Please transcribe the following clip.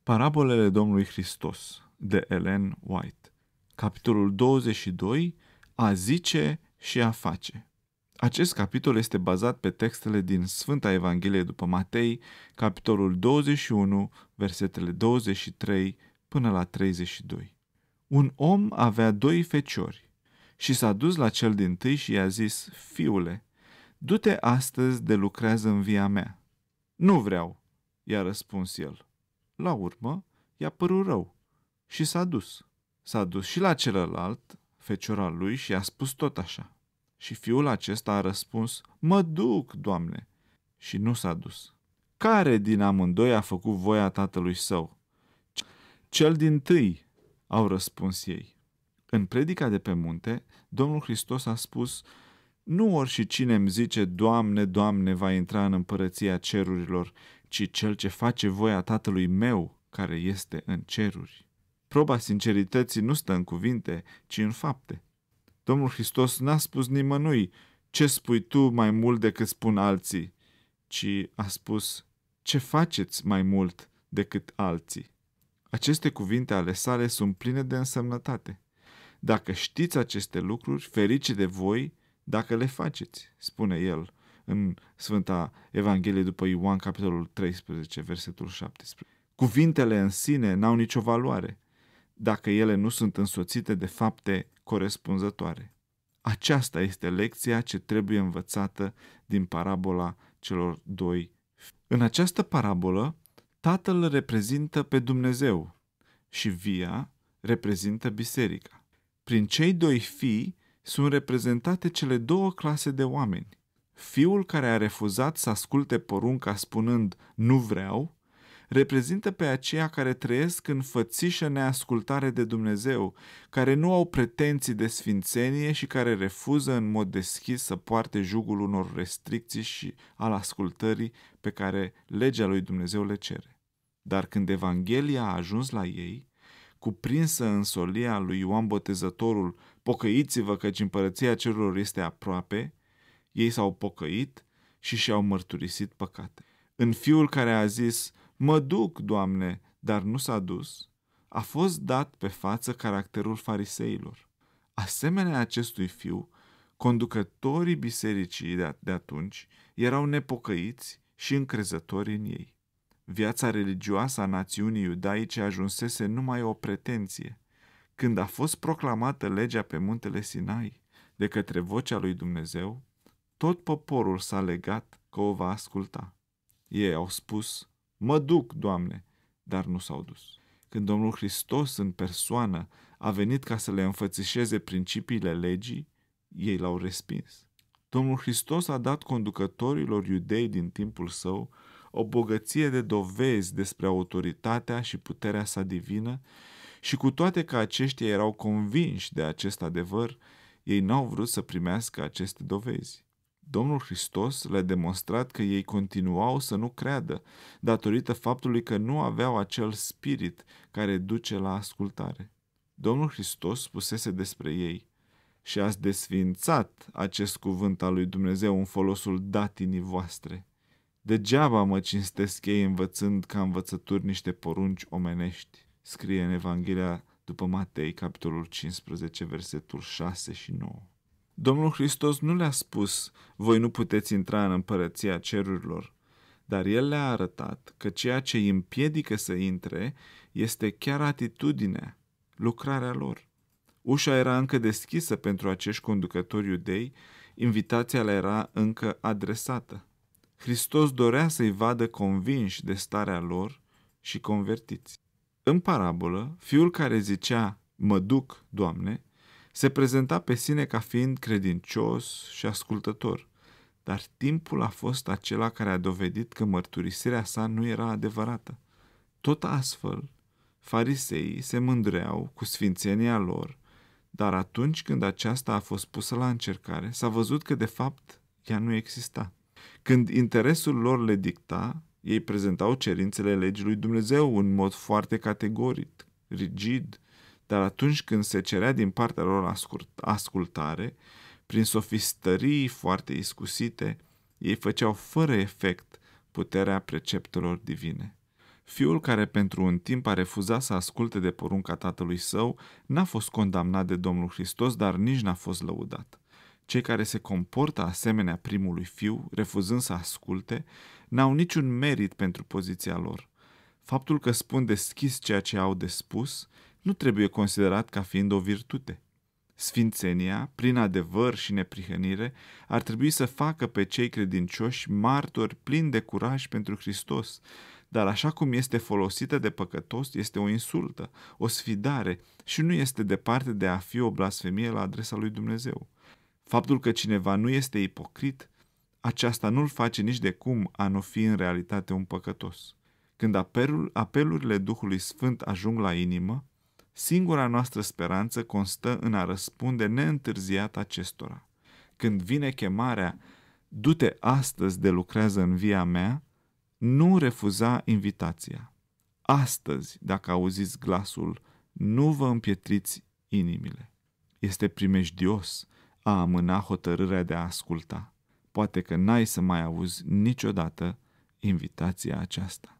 Parabolele Domnului Hristos de Ellen White. Capitolul 22. A zice și a face. Acest capitol este bazat pe textele din Sfânta Evanghelie după Matei, capitolul 21, versetele 23 până la 32. Un om avea 2 feciori și s-a dus la cel dintâi și i-a zis: Fiule, du-te astăzi de lucrează în via mea. Nu vreau, i-a răspuns el. La urmă, i-a părut rău și s-a dus. S-a dus și la celălalt, fecior al lui, și i-a spus tot așa. Și fiul acesta a răspuns: Mă duc, Doamne, și nu s-a dus. Care din amândoi a făcut voia tatălui său? Cel dintâi, au răspuns ei. În predica de pe munte, Domnul Hristos a spus: Nu oricine îmi zice, Doamne, Doamne, va intra în împărăția cerurilor, ci cel ce face voia Tatălui meu, care este în ceruri. Proba sincerității nu stă în cuvinte, ci în fapte. Domnul Hristos n-a spus nimănui: Ce spui tu mai mult decât spun alții, ci a spus: Ce faceți mai mult decât alții. Aceste cuvinte ale sale sunt pline de însemnătate. Dacă știți aceste lucruri, ferice de voi dacă le faceți, spune el în Sfânta Evanghelie după Ioan, capitolul 13, versetul 17. Cuvintele în sine n-au nicio valoare dacă ele nu sunt însoțite de fapte corespunzătoare. Aceasta este lecția ce trebuie învățată din parabola celor 2. În această parabolă, Tatăl reprezintă pe Dumnezeu și via reprezintă biserica. Prin cei 2 fii sunt reprezentate cele 2 clase de oameni. Fiul care a refuzat să asculte porunca spunând nu vreau, reprezintă pe aceia care trăiesc în fățișă neascultare de Dumnezeu, care nu au pretenții de sfințenie și care refuză în mod deschis să poarte jugul unor restricții și al ascultării pe care legea lui Dumnezeu le cere. Dar când Evanghelia a ajuns la ei, cuprinsă în solia lui Ioan Botezătorul, pocăiți-vă căci împărăția cerurilor este aproape, ei s-au pocăit și și-au mărturisit păcate. În fiul care a zis, mă duc, Doamne, dar nu s-a dus, a fost dat pe față caracterul fariseilor. Asemenea acestui fiu, conducătorii bisericii de atunci erau nepocăiți și încrezători în ei. Viața religioasă a națiunii iudaice ajunsese numai o pretenție. Când a fost proclamată legea pe muntele Sinai de către vocea lui Dumnezeu, tot poporul s-a legat că o va asculta. Ei au spus, mă duc, Doamne, dar nu s-au dus. Când Domnul Hristos în persoană a venit ca să le înfățișeze principiile legii, ei l-au respins. Domnul Hristos a dat conducătorilor iudei din timpul său o bogăție de dovezi despre autoritatea și puterea sa divină și cu toate că aceștia erau convinși de acest adevăr, ei n-au vrut să primească aceste dovezi. Domnul Hristos le-a demonstrat că ei continuau să nu creadă, datorită faptului că nu aveau acel spirit care duce la ascultare. Domnul Hristos spusese despre ei, și ați desființat acest cuvânt al lui Dumnezeu în folosul datinii voastre. Degeaba mă cinstesc ei învățând ca învățături niște porunci omenești, scrie în Evanghelia după Matei, capitolul 15, versetul 6 și 9. Domnul Hristos nu le-a spus, voi nu puteți intra în împărăția cerurilor, dar El le-a arătat că ceea ce îi împiedică să intre este chiar atitudinea, lucrarea lor. Ușa era încă deschisă pentru acești conducători iudei, invitația le era încă adresată. Hristos dorea să-i vadă convinși de starea lor și convertiți. În parabolă, fiul care zicea, mă duc, Doamne, se prezenta pe sine ca fiind credincios și ascultător, dar timpul a fost acela care a dovedit că mărturisirea sa nu era adevărată. Tot astfel, fariseii se mândreau cu sfințenia lor, dar atunci când aceasta a fost pusă la încercare, s-a văzut că de fapt ea nu exista. Când interesul lor le dicta, ei prezentau cerințele legii lui Dumnezeu în mod foarte categoric, rigid, dar atunci când se cerea din partea lor ascultare, prin sofistării foarte iscusite, ei făceau fără efect puterea preceptelor divine. Fiul care pentru un timp a refuzat să asculte de porunca tatălui său n-a fost condamnat de Domnul Hristos, dar nici n-a fost lăudat. Cei care se comportă asemenea primului fiu, refuzând să asculte, n-au niciun merit pentru poziția lor. Faptul că spun deschis ceea ce au de spus nu trebuie considerat ca fiind o virtute. Sfințenia, prin adevăr și neprihănire, ar trebui să facă pe cei credincioși martori plini de curaj pentru Hristos, dar așa cum este folosită de păcătos, este o insultă, o sfidare și nu este departe de a fi o blasfemie la adresa lui Dumnezeu. Faptul că cineva nu este ipocrit, aceasta nu-l face nici de cum a nu fi în realitate un păcătos. Când apelurile Duhului Sfânt ajung la inimă, singura noastră speranță constă în a răspunde neîntârziat acestora. Când vine chemarea, du-te astăzi de lucrează în via mea, nu refuza invitația. Astăzi, dacă auziți glasul, nu vă împietriți inimile. Este primejdios a amâna hotărârea de a asculta. Poate că n-ai să mai auzi niciodată invitația aceasta.